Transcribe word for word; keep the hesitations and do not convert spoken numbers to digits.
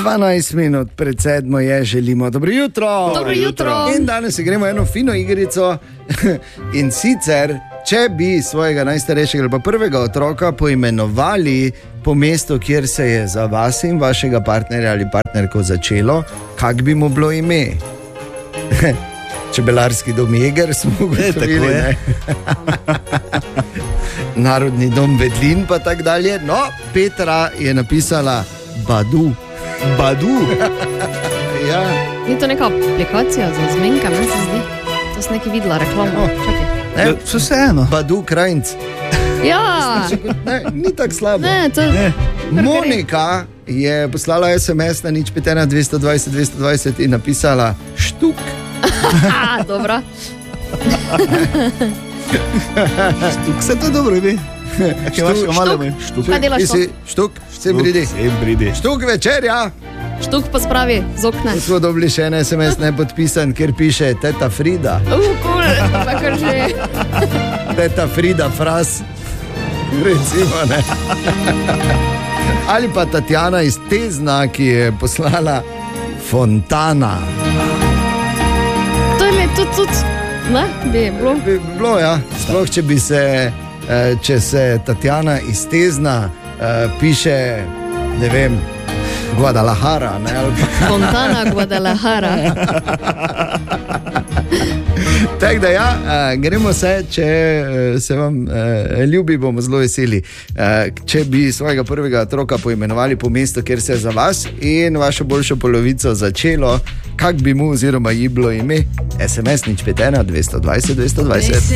dvanajst minut pred sedmo je, želimo dobro jutro. Dobro jutro. In danes igramo eno fino igrico. In sicer, če bi svojega najstarejšega ali pa prvega otroka poimenovali po mestu, kjer se je za vas in vašega partnerja ali partnerko začelo, kak bi mu bilo ime? Čebelarski dom Jeger smo ugotovili, ne? Narodni dom Vedlin pa tak dalje. No, Petra je napisala Badu. Badu? Ja. Ni to neka aplikacija za zmenka, meni se zdi. To sem nekaj videla reklamo. No. Čakaj. Ja, so vse eno. Badu Krajnc. Ja. Ne, ni tako slabo. Ne, to... Ne. Monika je poslala es em es na nič pet ena dvesto dvajset dvesto dvajset in napisala štuk. Aha, dobro. Štuk, vse to je dobro ime. Kaj imaš ga malo ime? Štuk. Kaj delaš Ti si štuk, vse bridi. Vse bridi. Štuk večerja. Štuk pa spravi z okna. Smo dobili še en es em es nepodpisan, kjer piše teta Frida. Uh, cool, pa kar že. Teta Frida Fras. Recimo, ne. Ali pa Tatjana iz Tezna, ki je poslala Fontana. To je tudi, tudi, ne, bi bilo. Bi bilo, ja. Sploh, če bi se, eh, če se Tatjana iz Tezna eh, piše, ne vem, Guadalajara, ne, ali pa... Fontana Guadalajara. Tako da ja, eh, gremo se, če eh, se vam eh, ljubi, bomo zelo veseli. Eh, če bi svojega prvega otroka poimenovali po mestu, kjer se je za vas in vašo boljšo polovico začelo, kak bi mu oziroma ji bilo ime, es em es nič pet ena dvesto dvajset dvesto dvajset.